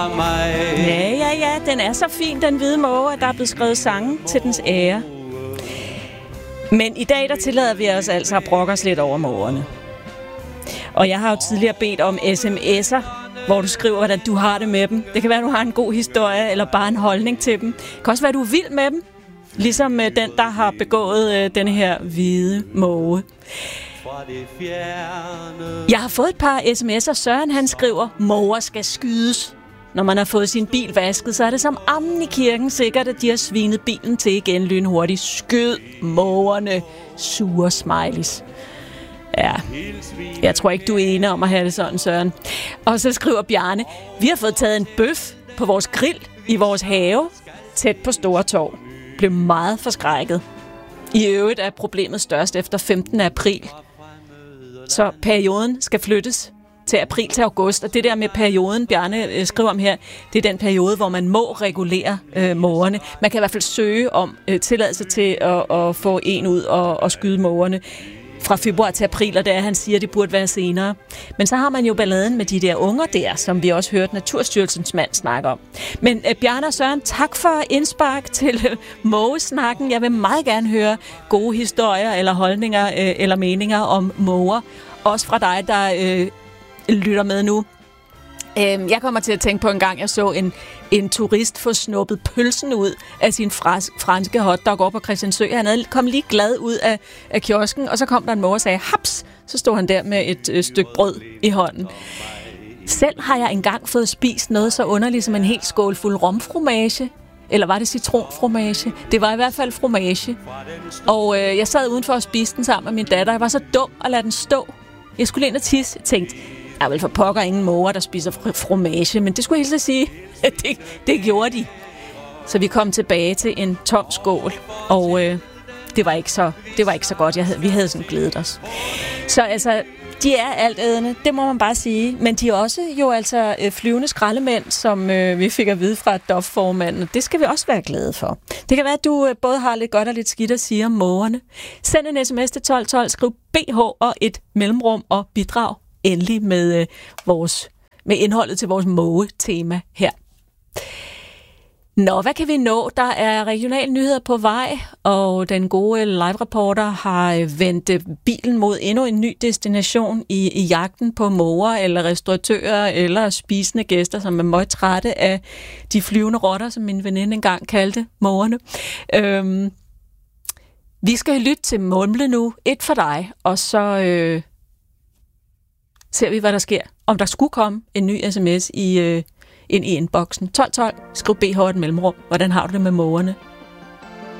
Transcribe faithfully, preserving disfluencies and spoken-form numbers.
fra mig. Ja, ja, ja, den er så fin, den hvide måge, at der er blevet skrevet sange til dens ære. Men i dag, der tillader vi os altså at brokke os lidt over mågerne. Og jeg har jo tidligere bedt om sms'er, hvor du skriver, hvordan du har det med dem. Det kan være, at du har en god historie, eller bare en holdning til dem. Det kan også være, at du er vild med dem. Ligesom den, der har begået øh, denne her hvide måge. Jeg har fået et par sms'er. Søren, han skriver, måger skal skydes. Når man har fået sin bil vasket, så er det som ammen i kirken sikkert, at de har svinet bilen til igen lynhurtigt. Skyd mågerne. Sure smileys. Ja, jeg tror ikke, du er enig om at have det sådan, Søren. Og så skriver Bjarne, vi har fået taget en bøf på vores grill i vores have, tæt på Store Torv. Blev meget forskrækket. I øvrigt er problemet størst efter femtende april. Så perioden skal flyttes til april til august. Og det der med perioden, Bjarne øh, skriver om her, det er den periode, hvor man må regulere øh, mågerne. Man kan i hvert fald søge om øh, tilladelse til at, at få en ud og, og skyde mågerne fra februar til april, og det er, han siger, det burde være senere. Men så har man jo balladen med de der unger der, som vi også hørte Naturstyrelsens mand snakke om. Men øh, Bjarne og Søren, tak for indspark til øh, mågesnakken. Jeg vil meget gerne høre gode historier eller holdninger øh, eller meninger om måger. Også fra dig, der øh, lytter med nu. Jeg kommer til at tænke på en gang, jeg så en, en turist få snuppet pølsen ud af sin fransk, franske hotdog op på Christiansø. Han havde kom lige glad ud af, af kiosken, og så kom der en mor og sagde, haps, så stod han der med et øh, stykke brød i hånden. Selv har jeg engang fået spist noget så underligt som en helt skål fuld romfromage. Eller var det citronfromage? Det var i hvert fald fromage. Og øh, jeg sad udenfor og spiste den sammen med min datter. Jeg var så dum at lade den stå. Jeg skulle ind og tisse. Jeg tænkte, jeg vil for pokker ingen måger, der spiser fromage, men det skulle jeg helt sige, at det, det gjorde de. Så vi kom tilbage til en tom skål, og øh, det, var ikke så, det var ikke så godt. Jeg havde, vi havde sådan glædet os. Så altså, de er altædende, det må man bare sige, men de er også jo altså øh, flyvende skraldemænd, som øh, vi fik at vide fra D O F-formanden, og det skal vi også være glade for. Det kan være, at du øh, både har lidt godt og lidt skidt at sige om mågerne. Send en sms til tolv tolv, skriv B H og et mellemrum og bidrag endelig med, øh, vores, med indholdet til vores måge-tema her. Nå, hvad kan vi nå? Der er regionale nyheder på vej, og den gode live-reporter har vendt bilen mod endnu en ny destination i, i jagten på måger eller restauratører eller spisende gæster, som er meget trætte af de flyvende rotter, som min veninde engang kaldte mågerne. Øhm, vi skal lytte til Mumle nu. Et for dig, og så øh, ser vi, hvad der sker. Om der skulle komme en ny sms i... Øh, ind i inboxen. tolv tolv, skriv B H et mellemrum. Hvordan har du det med mågerne?